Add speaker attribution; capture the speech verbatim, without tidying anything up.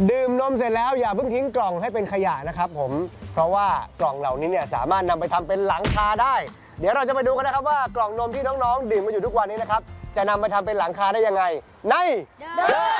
Speaker 1: ดื่มนมเสร็จแล้วอย่าเพิ่งทิ้งกล่องให้เป็นขยะนะครับผมเพราะว่ากล่องเหล่านี้เนี่ยสามารถนำไปทำเป็นหลังคาได้เดี๋ยวเราจะไปดูกันนะครับว่ากล่องนมที่น้องๆดื่มมาอยู่ทุกวันนี้นะครับจะนำไปทำเป็นหลังคาได้ยังไงใน